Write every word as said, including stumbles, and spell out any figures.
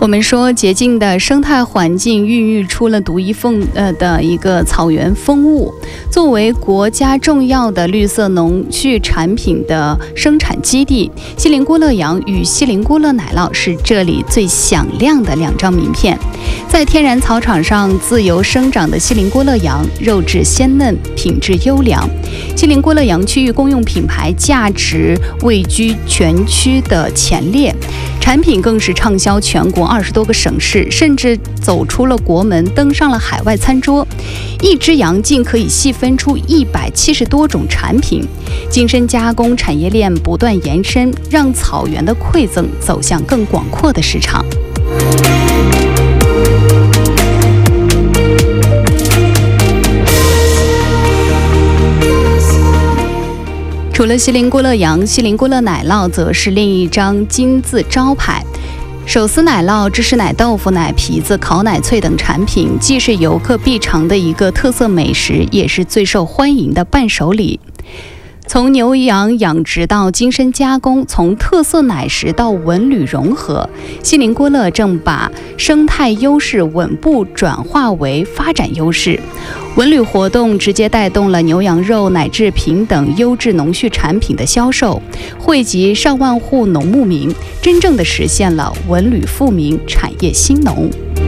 我们说，洁净的生态环境孕育出了独一份呃的一个草原风物。作为国家重要的绿色农畜产品的生产基地，锡林郭勒羊与锡林郭勒奶酪是这里最响亮的两张名片。在天然草场上自由生长的锡林郭勒羊，肉质鲜嫩，品质优良。锡林郭勒羊区域公用品牌价值位居全区的前列，产品更是畅销全国二十多个省市，甚至走出了国门，登上了海外餐桌。一只羊竟可以细分出一百七十多种产品，精深加工产业链不断延伸，让草原的馈赠走向更广阔的市场。除了锡林郭勒羊，锡林郭勒奶酪则是另一张金字招牌。手撕奶酪、芝士奶、豆腐奶、皮子、烤奶脆等产品，既是游客必尝的一个特色美食，也是最受欢迎的伴手礼。从牛羊养殖到精深加工，从特色奶食到文旅融合，锡林郭勒正把生态优势稳步转化为发展优势。文旅活动直接带动了牛羊肉、奶制品等优质农畜产品的销售，惠及上万户农牧民，真正的实现了文旅富民、产业兴农。